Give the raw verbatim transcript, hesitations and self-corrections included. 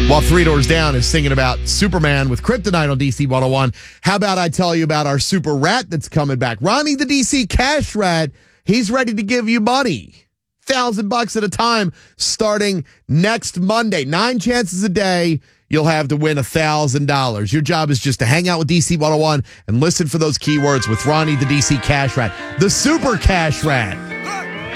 While Three Doors Down is singing about Superman with Kryptonite on D C one oh one, how about I tell you about our super rat that's coming back? Ronnie the D C Cash Rat, he's ready to give you money. Thousand bucks at a time starting next Monday. Nine chances a day you'll have to win a thousand dollars. Your job is just to hang out with D C one oh one and listen for those keywords with Ronnie the D C Cash Rat, the super Cash Rat.